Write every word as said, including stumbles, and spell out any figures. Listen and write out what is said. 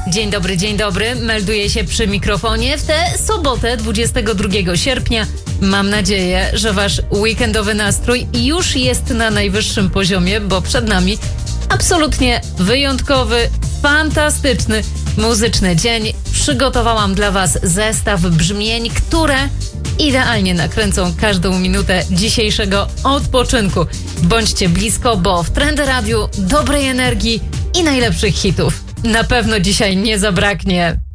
Dzień dobry, dzień dobry. Melduję się przy mikrofonie w tę sobotę dwudziestego drugiego sierpnia. Mam nadzieję, że wasz weekendowy nastrój już jest na najwyższym poziomie, bo przed nami absolutnie wyjątkowy, fantastyczny, muzyczny dzień. Przygotowałam dla was zestaw brzmień, które idealnie nakręcą każdą minutę dzisiejszego odpoczynku. Bądźcie blisko, bo w Trendy Radiu dobrej energii i najlepszych hitów na pewno dzisiaj nie zabraknie.